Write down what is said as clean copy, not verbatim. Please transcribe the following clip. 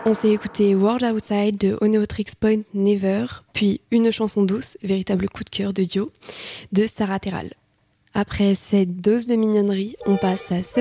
On s'est écouté World Outside de Oneotrix Point Never, puis Une chanson douce, véritable coup de cœur de Dio, de Sarah Terral. Après cette dose de mignonnerie, on passe à